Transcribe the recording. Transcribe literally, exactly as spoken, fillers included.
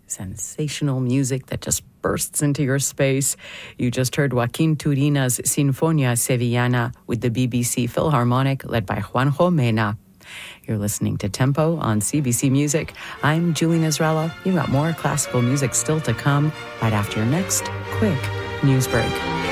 sensational music that just bursts into your space. You just heard Joaquin Turina's Sinfonia Sevillana with the B B C Philharmonic led by Juanjo Mena. You're listening to Tempo on C B C Music. I'm Julie Nazrella. You've got more classical music still to come right after your next quick news break.